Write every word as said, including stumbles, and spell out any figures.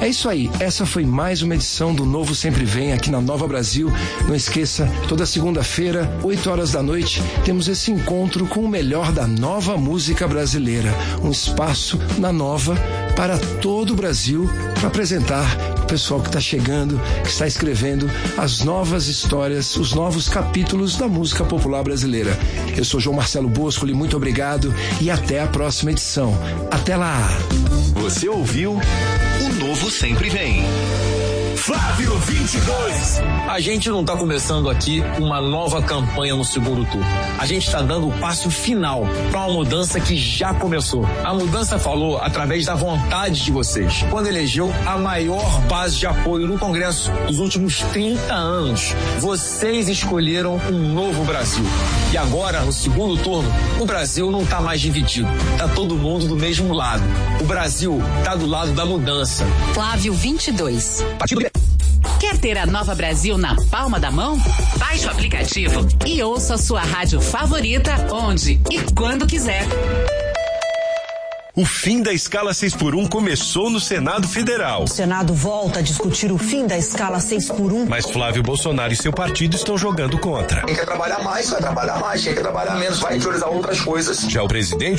É isso aí, essa foi mais uma edição do Novo Sempre Vem aqui na Nova Brasil. Não esqueça, toda segunda-feira, oito horas da noite, temos esse encontro com o melhor da nova música brasileira. Um espaço na Nova para todo o Brasil para apresentar o pessoal que está chegando, que está escrevendo as novas histórias, os novos capítulos da música popular brasileira. Eu sou João Marcelo Boscoli, muito obrigado e até a próxima edição. Até lá! Você ouviu o Novo Sempre Vem. Flávio vinte e dois. A gente não está começando aqui uma nova campanha no segundo turno. A gente está dando o passo final para uma mudança que já começou. A mudança falou através da vontade de vocês, quando elegeu a maior base de apoio no Congresso dos últimos trinta anos. Vocês escolheram um novo Brasil. E agora, no segundo turno, o Brasil não está mais dividido. Está todo mundo do mesmo lado. O Brasil está do lado da mudança. Flávio vinte e dois. Partido Quer ter a Nova Brasil na palma da mão? Baixe o aplicativo e ouça a sua rádio favorita onde e quando quiser. O fim da escala seis por um começou no Senado Federal. O Senado volta a discutir o fim da escala seis por um. Mas Flávio Bolsonaro e seu partido estão jogando contra. Quem quer trabalhar mais, vai trabalhar mais. Quem quer trabalhar menos, vai priorizar outras coisas. Já o presidente